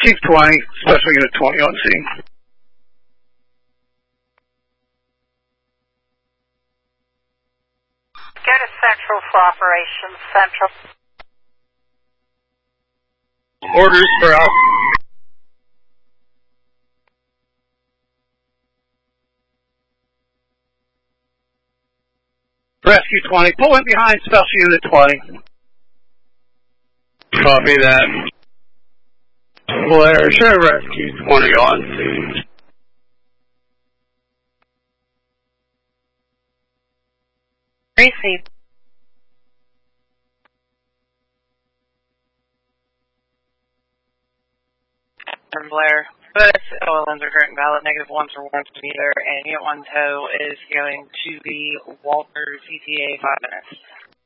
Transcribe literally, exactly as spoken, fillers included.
Chief twenty, Special Unit twenty on scene. Go to Central for Operations Central. Orders for out. Rescue twenty, pull in behind Special Unit twenty. Copy that. Blair, share Rescue twenty on scene. Receive. And Blair, but oil lens are current valid, negative one for warrants to be there, and Unit one tow is going to be Walter C T A five minutes.